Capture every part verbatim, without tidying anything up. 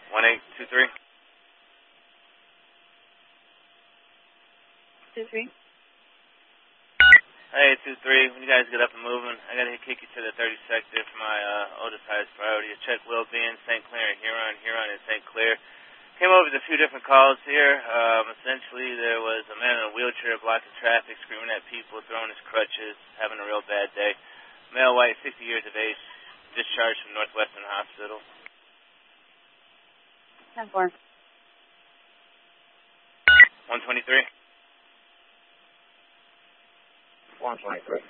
one eight two three. two three. Hey, two three. When you guys get up and moving, I got to kick you to the thirty sector for my uh, oldest highest priority. Check will be in Saint Clair and Huron, Huron and Saint Clair. Came over with a few different calls here. Um, essentially, there was a man in a wheelchair blocking traffic, screaming at people, throwing his crutches, having a real bad day. Male, white, sixty years of age, discharged from Northwestern Hospital. ten four. one twenty-three. one twenty-three.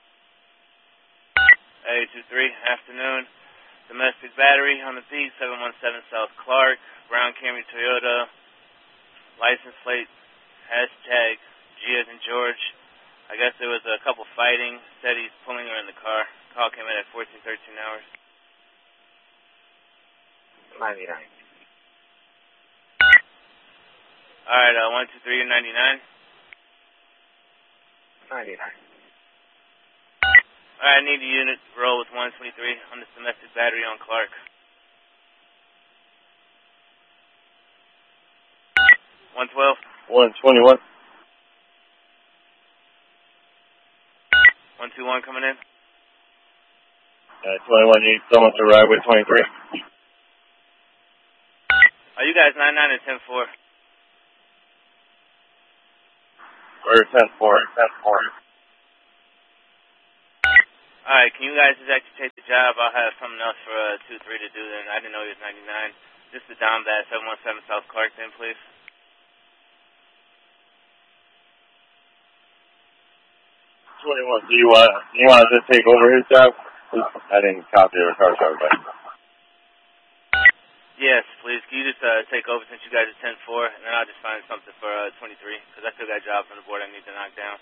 Hey, two three, afternoon. Domestic battery on the P, seven one seven South Clark, Brown Camry Toyota, license plate, hashtag G as in George. I guess there was a couple fighting, said he's pulling her in the car. Call came in at fourteen thirteen hours. ninety-nine. Alright, uh, one two three, ninety-nine. ninety-nine. Alright, I need a unit to roll with one twenty-three on this domestic battery on Clark. one twelve. one twenty-one. one two one coming in. Uh, twenty-one, you need someone to ride with twenty-three. Are you guys nine nine or ten four? Or ten four. ten four. Alright, can you guys just actually take the job? I'll have something else for uh, two three to do then. I didn't know he was ninety-nine. Just the Dom Bat, seven one seven South Clark then, please. twenty-one, do you want, do you want to just take over his job? I didn't copy or car show, but. Yes, please. Can you just uh, take over since you guys are ten four, and then I'll just find something for uh, twenty-three, because I still got jobs on the board I need to knock down.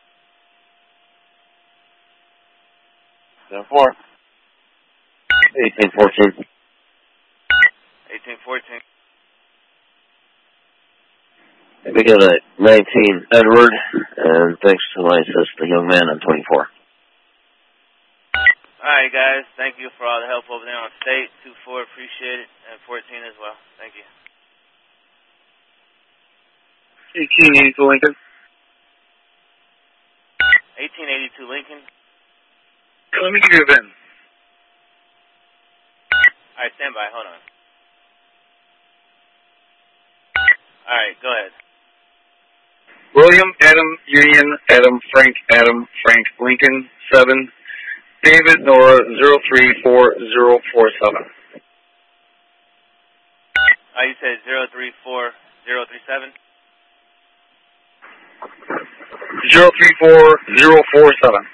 ten four. eighteen fourteen. eighteen fourteen. We got a nineteen Edward, and thanks to my assist, the young man on twenty-four. Alright, guys. Thank you for all the help over there on State. two four, appreciate it. And fourteen as well. Thank you. eighteen eighty-two Lincoln. eighteen eighty-two Lincoln. Let me give you a VIN. Alright, stand by. Hold on. Alright, go ahead. William, Adam, Union, Adam, Frank, Adam, Frank, Lincoln, seven. David, Nora, zero three four zero four seven. Oh, you said zero three four zero three seven? zero three four zero four seven.